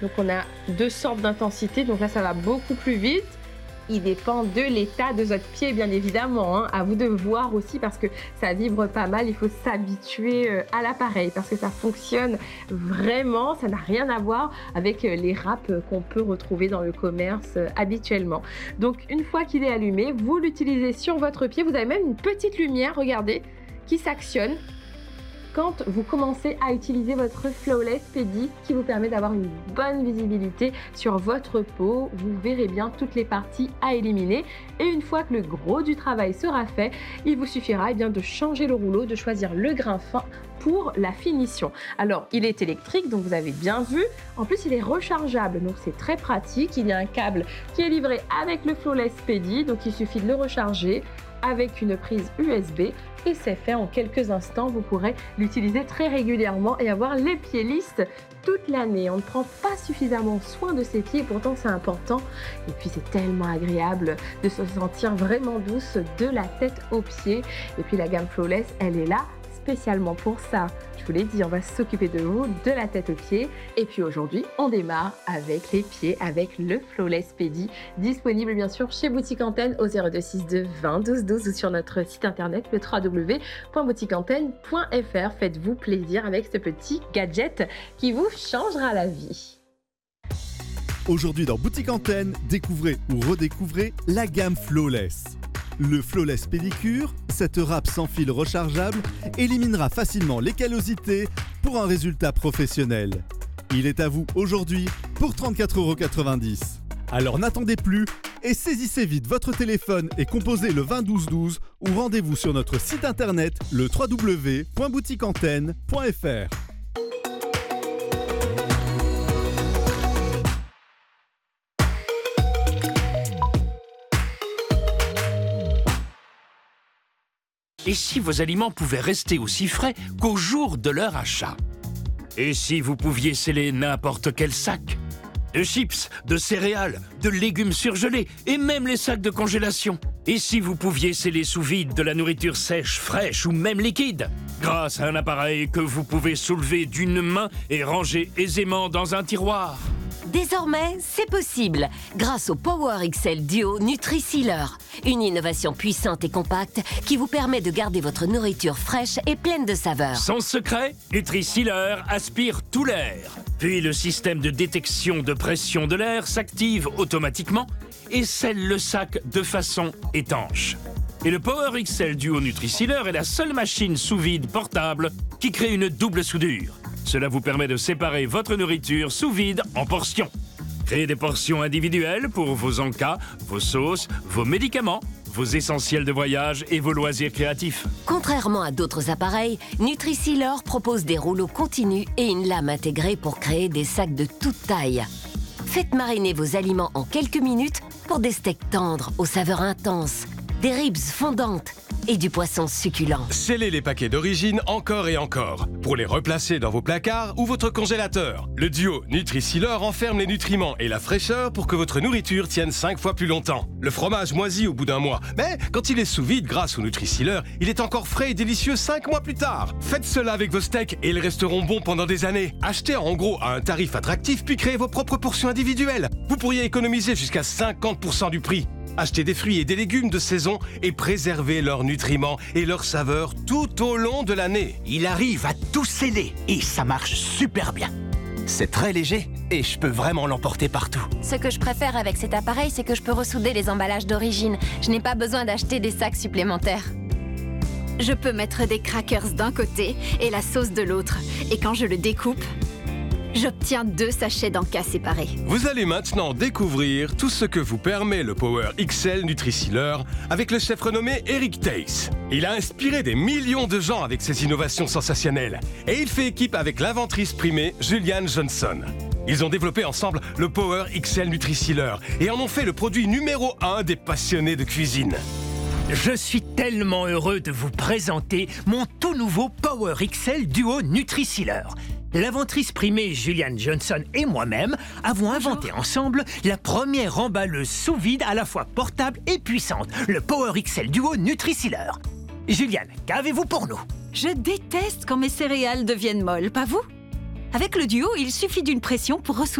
Donc on a 2 sortes d'intensité, donc là ça va beaucoup plus vite. Il dépend de l'état de votre pied, bien évidemment, hein. À vous de voir aussi parce que ça vibre pas mal. Il faut s'habituer à l'appareil parce que ça fonctionne vraiment. Ça n'a rien à voir avec les râpes qu'on peut retrouver dans le commerce habituellement. Donc, une fois qu'il est allumé, vous l'utilisez sur votre pied. Vous avez même une petite lumière, regardez, qui s'actionne quand vous commencez à utiliser votre Flawless Pedi qui vous permet d'avoir une bonne visibilité sur votre peau. Vous verrez bien toutes les parties à éliminer. Et une fois que le gros du travail sera fait, il vous suffira de changer le rouleau, de choisir le grain fin pour la finition. Alors, il est électrique, donc vous avez bien vu. En plus, il est rechargeable, donc c'est très pratique. Il y a un câble qui est livré avec le Flawless Pedi, donc il suffit de le recharger avec une prise USB et c'est fait en quelques instants. Vous pourrez l'utiliser très régulièrement et avoir les pieds lisses toute l'année. On ne prend pas suffisamment soin de ses pieds, pourtant c'est important. Et puis c'est tellement agréable de se sentir vraiment douce de la tête aux pieds. Et puis la gamme Flawless, elle est là spécialement pour ça. Je vous l'ai dit, on va s'occuper de vous, de la tête aux pieds. Et puis aujourd'hui, on démarre avec les pieds, avec le Flawless Pedi, disponible bien sûr chez Boutique Antenne au 0262 20 12 12 ou sur notre site internet le www.boutiqueantenne.fr. Faites-vous plaisir avec ce petit gadget qui vous changera la vie. Aujourd'hui dans Boutique Antenne, découvrez ou redécouvrez la gamme Flawless. Le Flawless Pédicure, cette râpe sans fil rechargeable, éliminera facilement les callosités pour un résultat professionnel. Il est à vous aujourd'hui pour 34,90 €. Alors n'attendez plus et saisissez vite votre téléphone et composez le 20 12 12 ou rendez-vous sur notre site internet le www.boutiqueantenne.fr. Et si vos aliments pouvaient rester aussi frais qu'au jour de leur achat? Et si vous pouviez sceller n'importe quel sac? De chips, de céréales, de légumes surgelés et même les sacs de congélation? Et si vous pouviez sceller sous vide de la nourriture sèche, fraîche ou même liquide? Grâce à un appareil que vous pouvez soulever d'une main et ranger aisément dans un tiroir? Désormais, c'est possible grâce au Power XL Duo Nutri-Sealer. Une innovation puissante et compacte qui vous permet de garder votre nourriture fraîche et pleine de saveurs. Son secret, Nutri-Sealer aspire tout l'air. Puis le système de détection de pression de l'air s'active automatiquement et scelle le sac de façon étanche. Et le Power XL Duo Nutri-Sealer est la seule machine sous vide portable qui crée une double soudure. Cela vous permet de séparer votre nourriture sous vide en portions. Créez des portions individuelles pour vos encas, vos sauces, vos médicaments, vos essentiels de voyage et vos loisirs créatifs. Contrairement à d'autres appareils, Nutri-Sealer propose des rouleaux continus et une lame intégrée pour créer des sacs de toute taille. Faites mariner vos aliments en quelques minutes pour des steaks tendres aux saveurs intenses, des ribs fondantes et du poisson succulent. Scellez les paquets d'origine encore et encore pour les replacer dans vos placards ou votre congélateur. Le duo Nutri-Sealer enferme les nutriments et la fraîcheur pour que votre nourriture tienne 5 fois plus longtemps. Le fromage moisit au bout d'un mois, mais quand il est sous vide grâce au Nutri-Sealer, il est encore frais et délicieux 5 mois plus tard. Faites cela avec vos steaks et ils resteront bons pendant des années. Achetez en gros à un tarif attractif puis créez vos propres portions individuelles. Vous pourriez économiser jusqu'à 50% du prix. Achetez des fruits et des légumes de saison et préservez leurs nutriments et leurs saveurs tout au long de l'année. Il arrive à tout sceller et ça marche super bien. C'est très léger et je peux vraiment l'emporter partout. Ce que je préfère avec cet appareil, c'est que je peux ressouder les emballages d'origine. Je n'ai pas besoin d'acheter des sacs supplémentaires. Je peux mettre des crackers d'un côté et la sauce de l'autre. Et quand je le découpe, j'obtiens 2 sachets d'encas séparés. Vous allez maintenant découvrir tout ce que vous permet le Power XL Nutri-Sealer avec le chef renommé Eric Tace. Il a inspiré des millions de gens avec ses innovations sensationnelles et il fait équipe avec l'inventrice primée Julian Johnson. Ils ont développé ensemble le Power XL Nutri-Sealer et en ont fait le produit numéro 1 des passionnés de cuisine. Je suis tellement heureux de vous présenter mon tout nouveau Power XL Duo Nutri-Sealer. L'inventrice primée Julian Johnson et moi-même avons inventé ensemble la première emballeuse sous vide à la fois portable et puissante, le Power XL Duo Nutri-Sealer. Julian, qu'avez-vous pour nous? Je déteste quand mes céréales deviennent molles, pas vous? Avec le duo, il suffit d'une pression pour ressouder